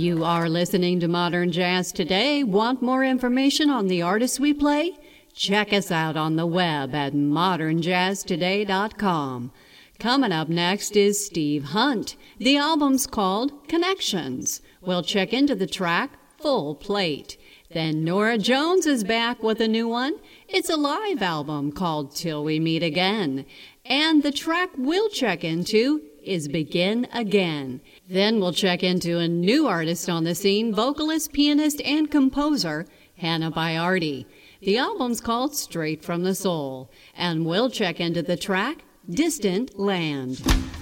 You are listening to Modern Jazz Today. Want more information on the artists we play? Check us out on the web at modernjazztoday.com. Coming up next is Steve Hunt. The album's called Connections. We'll check into the track Full Plate. Then Nora Jones is back with a new one. It's a live album called Till We Meet Again. And the track we'll check into is Begin Again. Then we'll check into a new artist on the scene, vocalist, pianist, and composer, Hannah Biardi. The album's called Straight from the Soul. And we'll check into the track Distant Land.